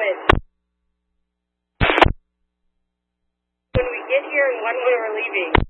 when. When we get here and when we were leaving.